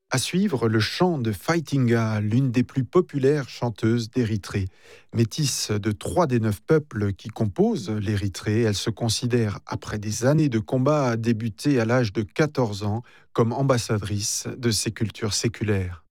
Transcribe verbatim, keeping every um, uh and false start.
À suivre, le chant de Fightinga, l'une des plus populaires chanteuses d'Érythrée. Métisse de trois des neuf peuples qui composent l'Érythrée, elle se considère, après des années de combat, débuter à l'âge de quatorze ans, comme ambassadrice de ces cultures séculaires.